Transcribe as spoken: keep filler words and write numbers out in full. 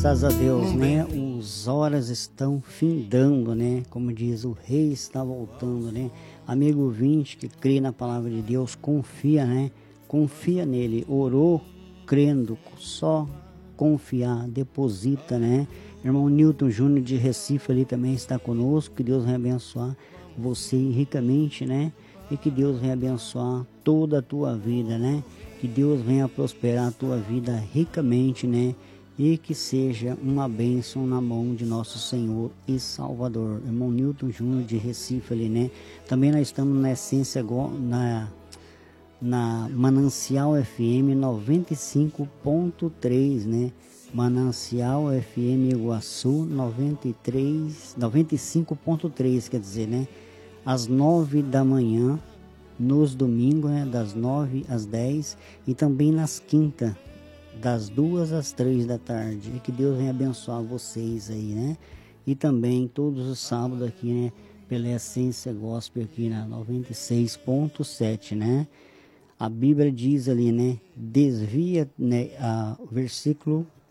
Graças a Deus, né? Os horas estão findando, né? Como diz, o rei está voltando, né? Amigo ouvinte que crê na palavra de Deus, confia, né? Confia nele. Orou crendo, só confiar, deposita, né? Irmão Newton Júnior de Recife ali também está conosco. Que Deus venha abençoar você ricamente, né? E que Deus venha abençoar toda a tua vida, né? Que Deus venha prosperar a tua vida ricamente, né? E que seja uma bênção na mão de nosso Senhor e Salvador. Irmão Newton Júnior de Recife ali, né? Também nós estamos na essência, na, na Manancial F M noventa e cinco ponto três, né? Manancial F M Iguaçu noventa e três, noventa e cinco ponto três, quer dizer, né? Às nove da manhã, nos domingos, né? Das nove às dez, e também nas quintas, das duas às três da tarde. E que Deus venha abençoar vocês aí, né? E também todos os sábados aqui, né? Pela Essência Gospel aqui na noventa e seis ponto sete, né? A Bíblia diz ali, né? Desvia, né? A, o versículo